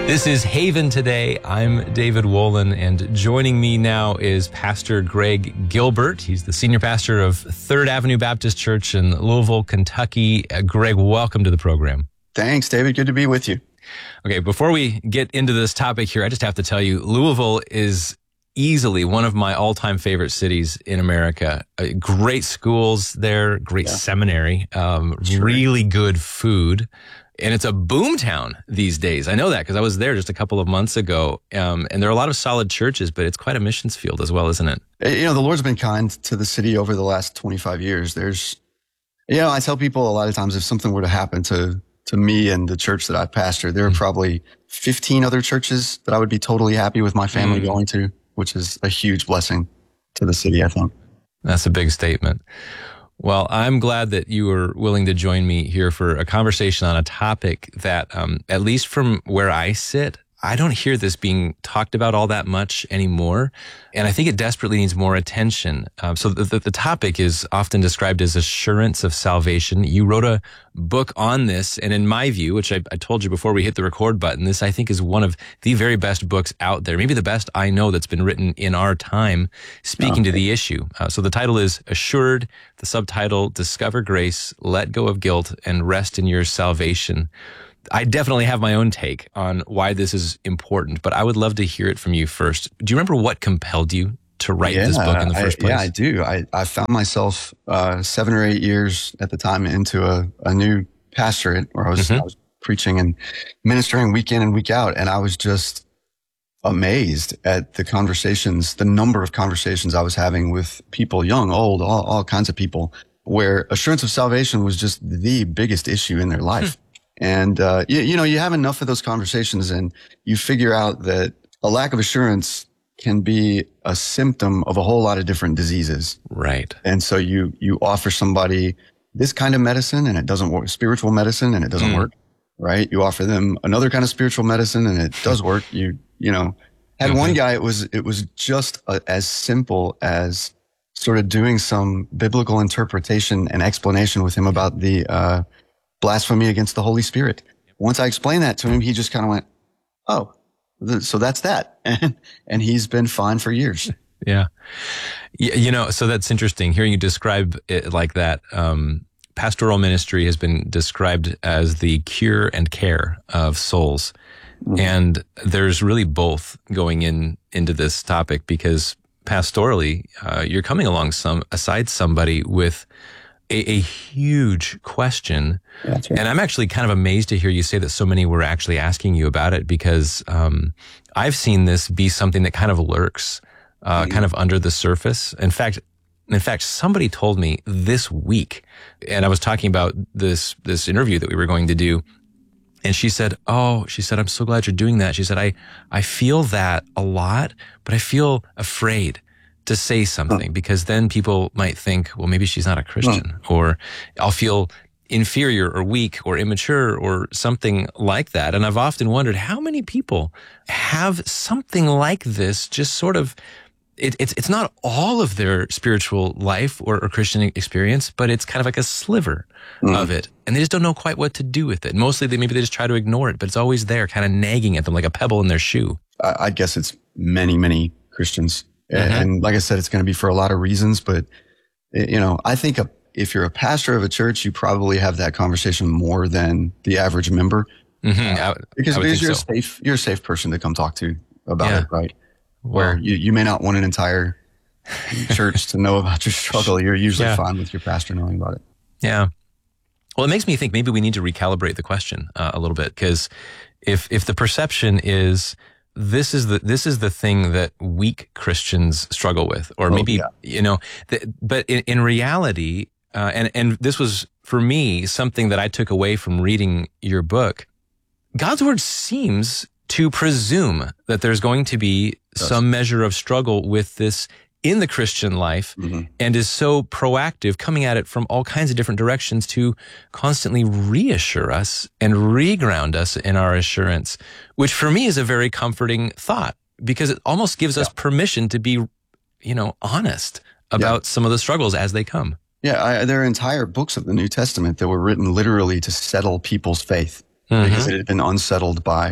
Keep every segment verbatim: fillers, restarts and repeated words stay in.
This is Haven Today. I'm David Wolin, and joining me now is Pastor Greg Gilbert. He's the senior pastor of Third Avenue Baptist Church in Louisville, Kentucky. Uh, Greg, welcome to the program. Thanks, David. Good to be with you. Okay, before we get into this topic here, I just have to tell you, Louisville is easily one of my all-time favorite cities in America. Uh, great schools there, great yeah. seminary, um, sure. really good food. And it's a boom town these days. I know that because I was there just a couple of months ago. Um, and there are a lot of solid churches, but it's quite a missions field as well, isn't it? You know, the Lord's been kind to the city over the last twenty-five years. There's, you know, I tell people a lot of times if something were to happen to, to me and the church that I pastor, there are mm. probably fifteen other churches that I would be totally happy with my family mm. going to, which is a huge blessing to the city, I think. That's a big statement. Well, I'm glad that you were willing to join me here for a conversation on a topic that, um, at least from where I sit, I don't hear this being talked about all that much anymore. And I think it desperately needs more attention. Um, so the, the, the topic is often described as assurance of salvation. You wrote a book on this. And in my view, which I, I told you before we hit the record button, this I think is one of the very best books out there. Maybe the best I know that's been written in our time speaking okay. to the issue. Uh, so the title is Assured, the subtitle, Discover Grace, Let Go of Guilt, and Rest in Your Salvation. I definitely have my own take on why this is important, but I would love to hear it from you first. Do you remember what compelled you to write yeah, this book in the first I, place? Yeah, I do. I, I found myself uh, seven or eight years at the time into a, a new pastorate where I was, mm-hmm. I was preaching and ministering week in and week out. And I was just amazed at the conversations, the number of conversations I was having with people, young, old, all, all kinds of people, where assurance of salvation was just the biggest issue in their life. And, uh, you, you know, you have enough of those conversations and you figure out that a lack of assurance can be a symptom of a whole lot of different diseases. Right. And so you, you offer somebody this kind of medicine and it doesn't work, spiritual medicine, and it doesn't mm. work, right? You offer them another kind of spiritual medicine and it does work. You, you know, had mm-hmm. one guy, it was, it was just a, as simple as sort of doing some biblical interpretation and explanation with him about the, uh, blasphemy against the Holy Spirit. Once I explained that to him, he just kind of went, oh, th- so that's that. And, and he's been fine for years. Yeah. You know, so that's interesting. Hearing you describe it like that, um, pastoral ministry has been described as the cure and care of souls. Mm-hmm. And there's really both going in into this topic because pastorally, uh, you're coming along some aside somebody with A, a huge question. Right. And I'm actually kind of amazed to hear you say that so many were actually asking you about it because um, I've seen this be something that kind of lurks, uh, mm-hmm. kind of under the surface. In fact, in fact, somebody told me this week, and I was talking about this this interview that we were going to do, and she said, oh, she said, I'm so glad you're doing that. She said, I, I feel that a lot, but I feel afraid to say something, because then people might think, well, maybe she's not a Christian, or I'll feel inferior or weak or immature or something like that. And I've often wondered how many people have something like this, just sort of, it, it's it's not all of their spiritual life or, or Christian experience, but it's kind of like a sliver mm. of it. And they just don't know quite what to do with it. Mostly they maybe they just try to ignore it, but it's always there, kind of nagging at them like a pebble in their shoe. I, I guess it's many, many Christians. Mm-hmm. And like I said, it's going to be for a lot of reasons, but you know, I think a, if you're a pastor of a church, you probably have that conversation more than the average member, mm-hmm. uh, I, because, I because you're so. a safe, you're a safe person to come talk to about yeah. it, right? Wow. Where you, you may not want an entire church to know about your struggle. You're usually yeah. fine with your pastor knowing about it. Yeah. Well, it makes me think maybe we need to recalibrate the question uh, a little bit, because if if the perception is This is the this is the thing that weak Christians struggle with, or maybe oh, yeah. you know. Th- but in, in reality, uh, and and this was for me something that I took away from reading your book. God's word seems to presume that there's going to be some measure of struggle with this in the Christian life, mm-hmm. and is so proactive, coming at it from all kinds of different directions to constantly reassure us and reground us in our assurance, which for me is a very comforting thought, because it almost gives yeah. us permission to be, you know, honest about yeah. some of the struggles as they come. Yeah, I, there are entire books of the New Testament that were written literally to settle people's faith, mm-hmm. because it had been unsettled by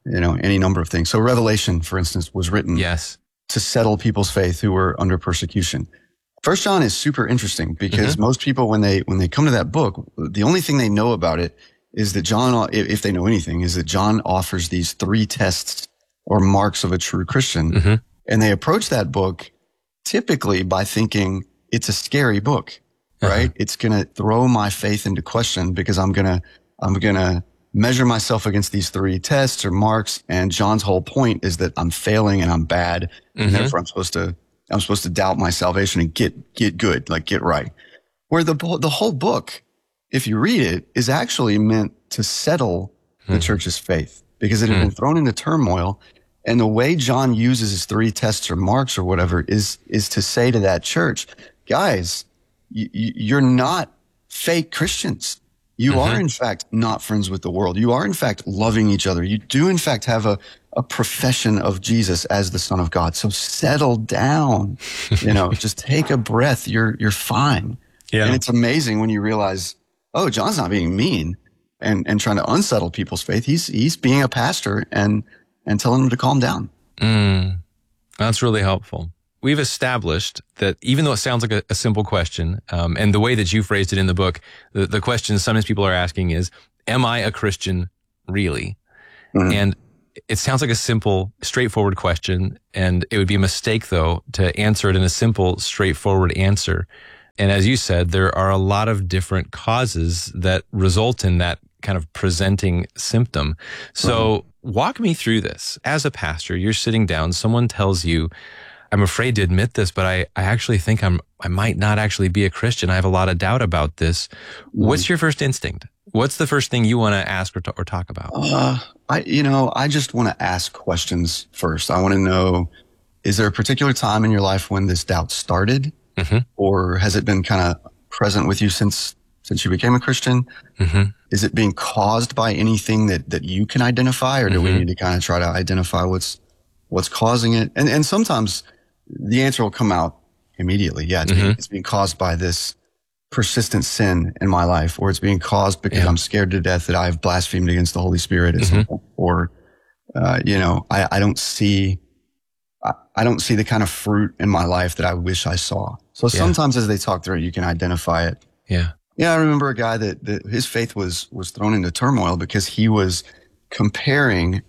you know, any number of things. So Revelation, for instance, was written Yes. to settle people's faith who were under persecution. First John is super interesting because mm-hmm. most people, when they when they come to that book, the only thing they know about it is that John, if they know anything, is that John offers these three tests or marks of a true Christian. Mm-hmm. And they approach that book typically by thinking it's a scary book, right? Uh-huh. It's going to throw my faith into question because I'm going to, I'm going to measure myself against these three tests or marks. And John's whole point is that I'm failing and I'm bad. Mm-hmm. And therefore I'm supposed to, I'm supposed to doubt my salvation and get, get good, like get right. Where the, the whole book, if you read it, is actually meant to settle the mm. church's faith because it had mm. been thrown into turmoil. And the way John uses his three tests or marks or whatever is, is to say to that church, guys, y- y- you're not fake Christians. You mm-hmm. are, in fact, not friends with the world. You are, in fact, loving each other. You do, in fact, have a, a profession of Jesus as the Son of God. So settle down, you know, just take a breath. You're, you're fine. Yeah. And it's amazing when you realize, oh, John's not being mean and, and trying to unsettle people's faith. He's, he's being a pastor and, and telling them to calm down. Mm, that's really helpful. We've established that even though it sounds like a, a simple question, um, and the way that you phrased it in the book, the, the question sometimes people are asking is, am I a Christian really? Mm-hmm. And it sounds like a simple, straightforward question, and it would be a mistake, though, to answer it in a simple, straightforward answer. And as you said, there are a lot of different causes that result in that kind of presenting symptom. So mm-hmm. walk me through this. As a pastor, you're sitting down, someone tells you, I'm afraid to admit this, but I, I actually think I'm, I might not actually be a Christian. I have a lot of doubt about this. Mm-hmm. What's your first instinct? What's the first thing you want to ask or, t- or talk about? Uh, I, you know, I just want to ask questions first. I want to know, is there a particular time in your life when this doubt started? Mm-hmm. Or has it been kind of present with you since since you became a Christian? Mm-hmm. Is it being caused by anything that, that you can identify, or do mm-hmm. we need to kind of try to identify what's what's causing it? And and sometimes the answer will come out immediately. Yeah, it's, mm-hmm. being, it's being caused by this persistent sin in my life, or it's being caused because yeah. I'm scared to death that I've blasphemed against the Holy Spirit at mm-hmm. some point, or uh, you know, I, I don't see. I don't see the kind of fruit in my life that I wish I saw. So yeah. sometimes as they talk through it, you can identify it. Yeah. Yeah. I remember a guy that, that his faith was, was thrown into turmoil because he was comparing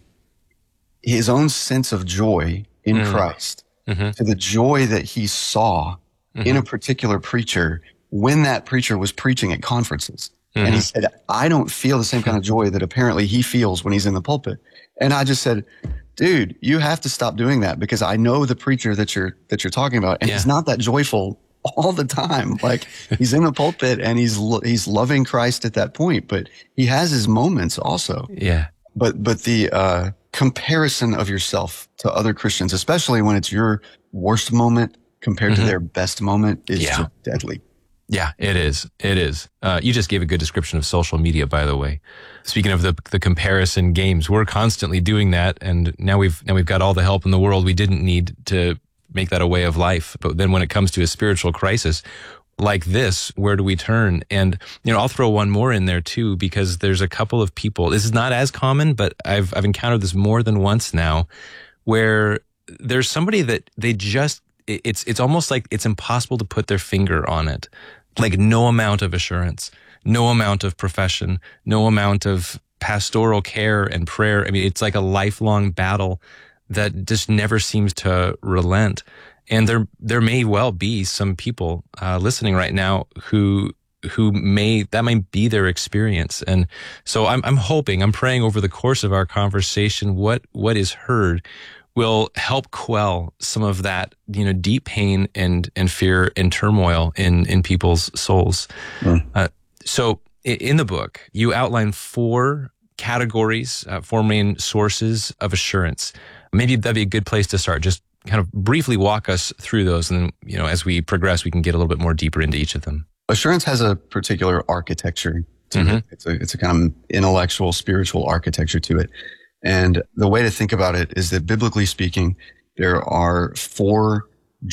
his own sense of joy in mm. Christ mm-hmm. to the joy that he saw mm-hmm. in a particular preacher when that preacher was preaching at conferences. Mm-hmm. And he said, I don't feel the same kind of joy that apparently he feels when he's in the pulpit. And I just said, dude, you have to stop doing that because I know the preacher that you're, that you're talking about, and yeah. he's not that joyful all the time. Like he's in the pulpit and he's, lo- he's loving Christ at that point, but he has his moments also. Yeah. But, but the, uh, comparison of yourself to other Christians, especially when it's your worst moment compared mm-hmm. to their best moment, is yeah. just deadly. Yeah, it is. It is. Uh, you just gave a good description of social media, by the way. Speaking of the the comparison games, we're constantly doing that, and now we've now we've got all the help in the world we didn't need to make that a way of life. But then when it comes to a spiritual crisis like this, where do we turn? And you know, I'll throw one more in there too, because there's a couple of people. This is not as common, but I've I've encountered this more than once now, where there's somebody that they just it's it's almost like it's impossible to put their finger on it. Like no amount of assurance, no amount of profession, no amount of pastoral care and prayer. I mean, it's like a lifelong battle that just never seems to relent. And there, there may well be some people uh, listening right now who, who may, that might be their experience. And so I'm, I'm hoping, I'm praying over the course of our conversation, what, what is heard will help quell some of that, you know, deep pain and, and fear and turmoil in, in people's souls. Mm. Uh, so in the book, you outline four categories, uh, four main sources of assurance. Maybe that'd be a good place to start. Just kind of briefly walk us through those. And then, you know, as we progress, we can get a little bit more deeper into each of them. Assurance has a particular architecture to mm-hmm. it. It's a, it's a kind of intellectual, spiritual architecture to it. And the way to think about it is that biblically speaking, there are four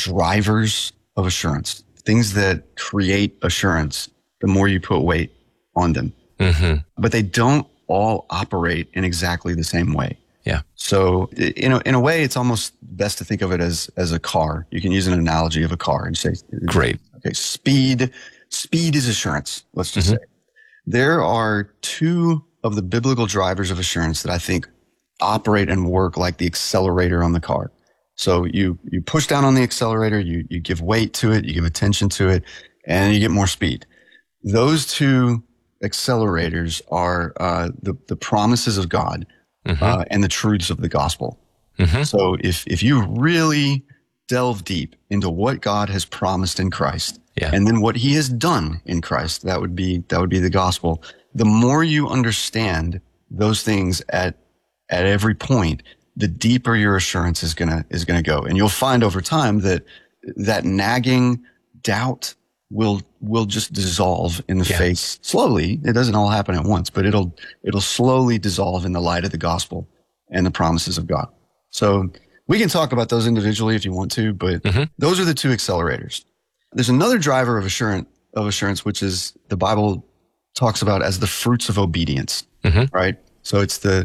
drivers of assurance, things that create assurance the more you put weight on them. Mm-hmm. But they don't all operate in exactly the same way. Yeah. So in a, in a way, it's almost best to think of it as, as a car. You can use an analogy of a car and say, great. Okay, speed, speed is assurance. Let's just mm-hmm. say there are two of the biblical drivers of assurance that I think operate and work like the accelerator on the car. So you, you push down on the accelerator, you, you give weight to it, you give attention to it, and you get more speed. Those two accelerators are uh, the, the promises of God mm-hmm. uh, and the truths of the gospel. Mm-hmm. So if, if you really delve deep into what God has promised in Christ yeah. and then what he has done in Christ, that would be, that would be the gospel. The more you understand those things at, at every point, the deeper your assurance is gonna, is gonna go. And you'll find over time that that nagging doubt will, will just dissolve in the yeah. face slowly. It doesn't all happen at once, but it'll, it'll slowly dissolve in the light of the gospel and the promises of God. So we can talk about those individually if you want to, but mm-hmm. those are the two accelerators. There's another driver of assurance, of assurance, which is the Bible talks about as the fruits of obedience, mm-hmm. right? So it's the,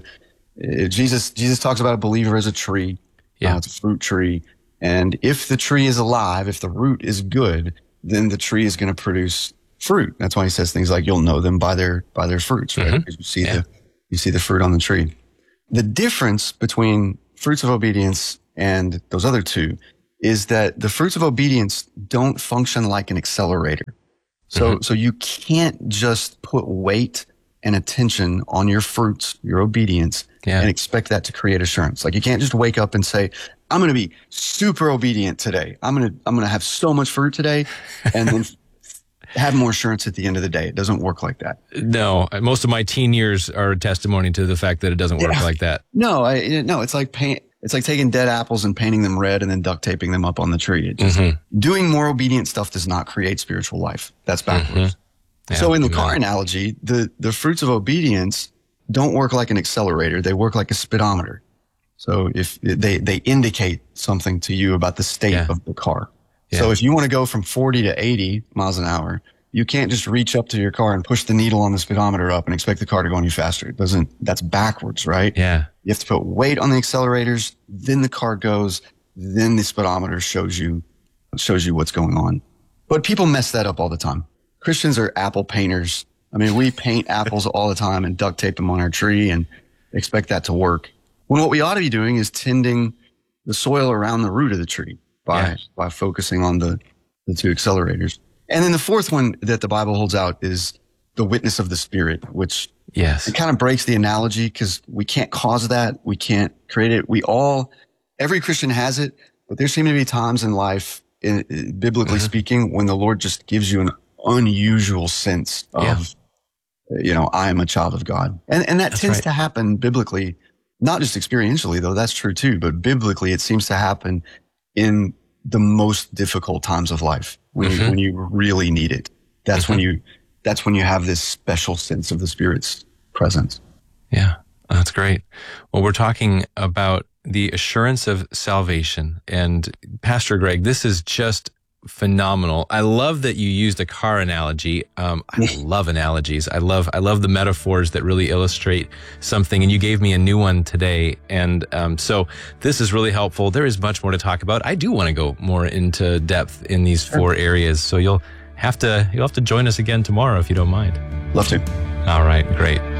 Jesus, Jesus talks about a believer as a tree. Yeah. Uh, it's a fruit tree. And if the tree is alive, if the root is good, then the tree is going to produce fruit. That's why he says things like, you'll know them by their, by their fruits, right? Mm-hmm. Because you see yeah. the, you see the fruit on the tree. The difference between fruits of obedience and those other two is that the fruits of obedience don't function like an accelerator. So, mm-hmm. so you can't just put weight and attention on your fruits, your obedience, yeah. and expect that to create assurance. Like you can't just wake up and say, I'm going to be super obedient today. I'm going to, I'm going to have so much fruit today and then have more assurance at the end of the day. It doesn't work like that. No, most of my teen years are a testimony to the fact that it doesn't work yeah. like that. No, I, no, it's like paint. It's like taking dead apples and painting them red and then duct taping them up on the tree. It just, mm-hmm. doing more obedient stuff does not create spiritual life. That's backwards. Mm-hmm. Yeah, so in the car analogy, the, the fruits of obedience don't work like an accelerator. They work like a speedometer. So if they, they indicate something to you about the state yeah. of the car. Yeah. So if you want to go from forty to eighty miles an hour, you can't just reach up to your car and push the needle on the speedometer up and expect the car to go any faster. It doesn't, that's backwards, right? Yeah. You have to put weight on the accelerators, then the car goes, then the speedometer shows you, shows you what's going on. But people mess that up all the time. Christians are apple painters. I mean, we paint apples all the time and duct tape them on our tree and expect that to work. When what we ought to be doing is tending the soil around the root of the tree by, yeah. by focusing on the, the two accelerators. And then the fourth one that the Bible holds out is the witness of the Spirit, which yes. it kind of breaks the analogy because we can't cause that. We can't create it. We all, every Christian has it, but there seem to be times in life, in, in, biblically mm-hmm. speaking, when the Lord just gives you an unusual sense of, yeah. you know, I am a child of God. And, and that that's tends right. to happen biblically, not just experientially though, that's true too, but biblically it seems to happen in the most difficult times of life when mm-hmm. you, when you really need it. That's mm-hmm. when you, that's when you have this special sense of the Spirit's presence. Yeah, that's great. Well, we're talking about the assurance of salvation. And Pastor Greg, this is just phenomenal. I love that you used a car analogy. Um, I love analogies. I love, I love the metaphors that really illustrate something. And you gave me a new one today. And um, so this is really helpful. There is much more to talk about. I do want to go more into depth in these four areas. So you'll have to, you'll have to join us again tomorrow if you don't mind. Love to. All right, great.